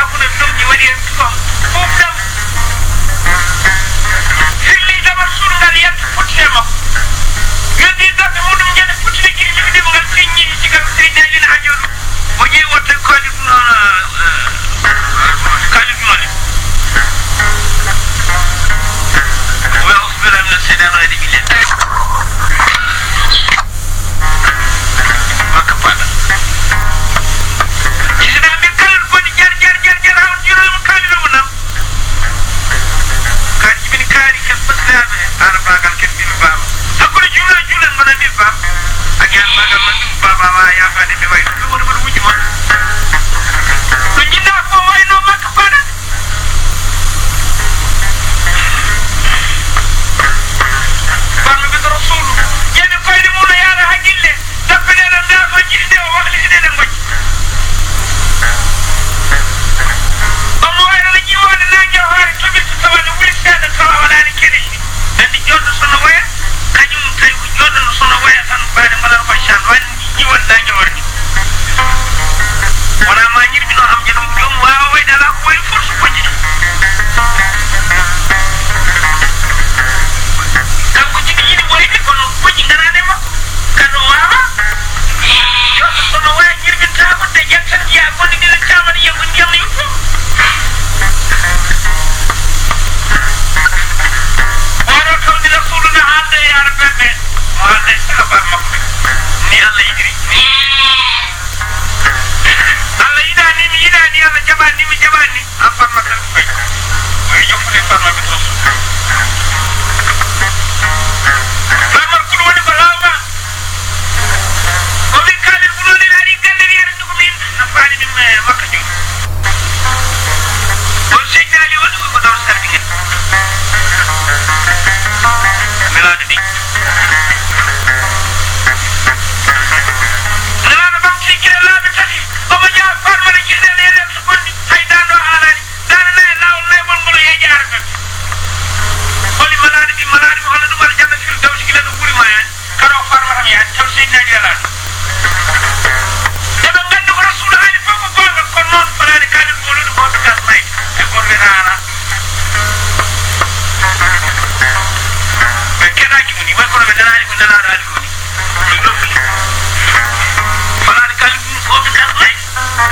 kuna dum wadi ko dum filli dabar sungal yat futema yodi dabe mudum jene futini ki mi dem ngal tinni ci kam seyna lina hajulu mo jeyi wotte ko di non kali non wa usbira min as-sidana wa dibil maka pada isina mi kal ko di jar hawn jural kali do nam kan jibini kali ke faslabe ana bagal ken bi baba hakuri jula ngona bi baba ak yan bagal man bi baba wa ya fa de be way do mo wuji mon to jinda ko way no maka pada barmi bi rasul yene koy di mo la yara hakille tapene na da fa jinde o wax li ene ngoj Nana